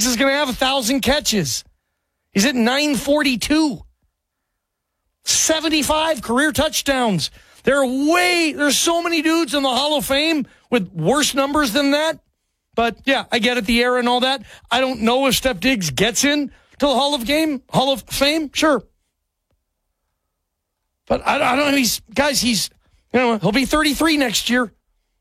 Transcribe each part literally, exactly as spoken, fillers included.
Diggs is going to have one thousand catches. He's at nine forty-two. seventy-five career touchdowns. There are way, there's so many dudes in the Hall of Fame with worse numbers than that. But, yeah, I get it, the era and all that. I don't know if Steph Diggs gets in to the Hall of Game, Hall of Fame. Sure. But I, I don't know. He's, guys, he's, you know, he'll be thirty-three next year.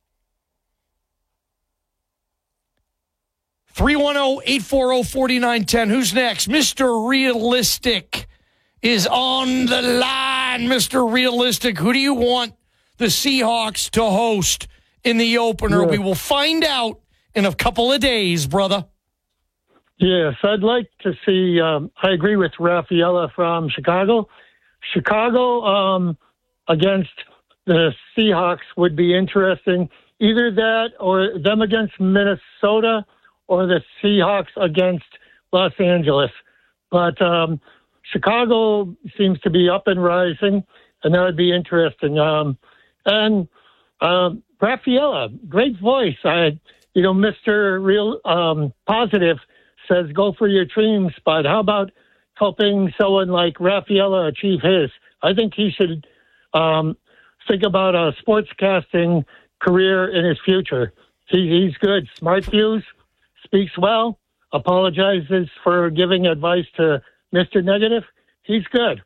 three one zero, eight four zero, four nine one zero. Who's next? Mister Realistic is on the line. Mister Realistic, who do you want the Seahawks to host in the opener? Yeah. We will find out in a couple of days, brother. Yes, I'd like to see, um, I agree with Rafaela from Chicago. Chicago um, against the Seahawks would be interesting. Either that or them against Minnesota or the Seahawks against Los Angeles. But um, Chicago seems to be up and rising, and that would be interesting. Um, and um, Rafaela, great voice. I, you know, Mister Real um, Positive says go for your dreams, but how about helping someone like Rafaela achieve his? I think he should um, think about a sportscasting career in his future. He, he's good, smart views, speaks well, apologizes for giving advice to Mister Negative. He's good.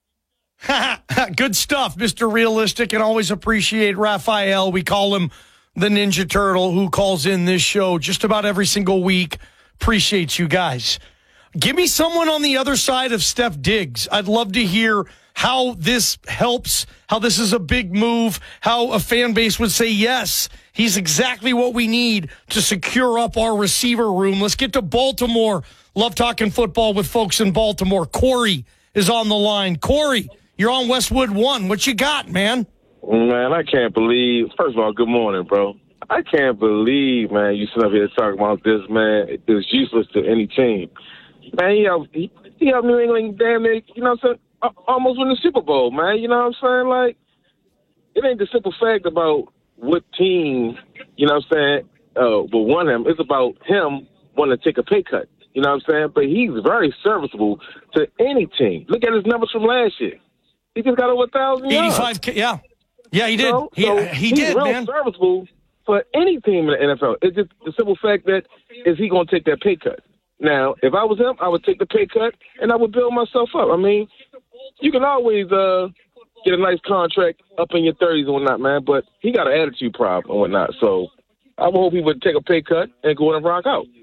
Good stuff, Mister Realistic, and always appreciate Raphael. We call him the Ninja Turtle, who calls in this show just about every single week. Appreciate you guys. Give me someone on the other side of Steph Diggs. I'd love to hear how this helps, how this is a big move, how a fan base would say, yes, he's exactly what we need to secure up our receiver room. Let's get to Baltimore. Love talking football with folks in Baltimore. Corey is on the line. Corey, you're on Westwood One. What you got, man? Man, I can't believe, first of all, good morning, bro. I can't believe, man, you sit up here talking about this, man. It is useless to any team. Man, he helped, he, he helped New England damn near, you know what I'm saying, almost win the Super Bowl, man. You know what I'm saying? Like, it ain't the simple fact about what team, you know what I'm saying, uh, will want him. It's about him wanting to take a pay cut. You know what I'm saying? But he's very serviceable to any team. Look at his numbers from last year. He just got over a thousand yards. eighty-five K, yeah. Yeah, he did. You know? He, so he he's did, real man. serviceable for any team in the N F L. It's just the simple fact that is he going to take that pay cut? Now, if I was him, I would take the pay cut and I would build myself up. I mean, you can always uh, get a nice contract up in your thirties and whatnot, man, but he got an attitude problem and whatnot. So I would hope he would take a pay cut and go in and rock out.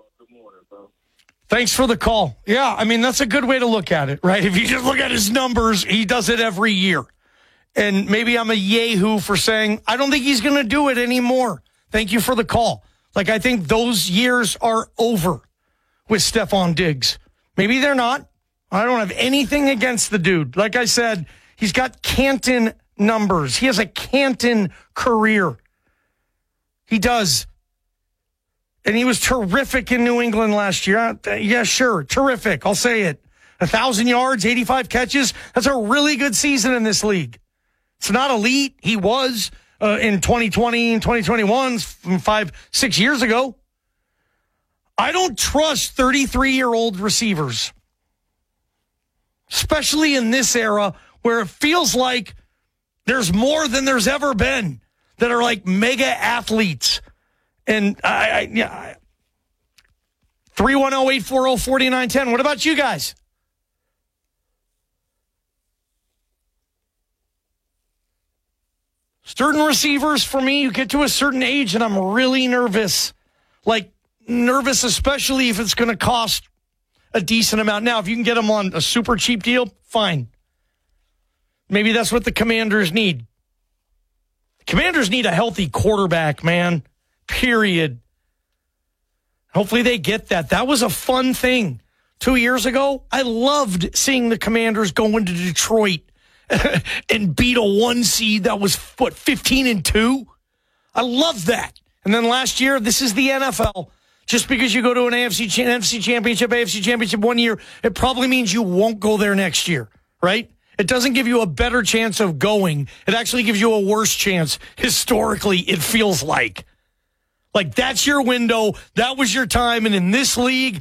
Thanks for the call. Yeah, I mean, that's a good way to look at it, right? If you just look at his numbers, he does it every year. And maybe I'm a yahoo for saying, I don't think he's going to do it anymore. Thank you for the call. Like, I think those years are over with Stephon Diggs. Maybe they're not. I don't have anything against the dude. Like I said, he's got Canton numbers. He has a Canton career. He does. And he was terrific in New England last year. Yeah, sure. Terrific. I'll say it. A thousand yards, eighty-five catches. That's a really good season in this league. It's not elite. He was uh, in twenty twenty and twenty twenty-one, from five, six years ago. I don't trust thirty-three-year-old receivers, especially in this era where it feels like there's more than there's ever been that are like mega athletes. And I, I yeah, three one zero, eight four zero, four nine one zero. What about you guys? Certain receivers, for me, you get to a certain age, and I'm really nervous. Like, nervous especially if it's going to cost a decent amount. Now, if you can get them on a super cheap deal, fine. Maybe that's what the Commanders need. Commanders need a healthy quarterback, man. Period. Hopefully they get that. That was a fun thing. Two years ago, I loved seeing the Commanders go into Detroit and beat a one seed that was, what, fifteen and two? I love that. And then last year, this is the N F L. Just because you go to an A F C, N F C championship, A F C championship one year, it probably means you won't go there next year, right? It doesn't give you a better chance of going. It actually gives you a worse chance. Historically, it feels like. Like, that's your window. That was your time. And in this league,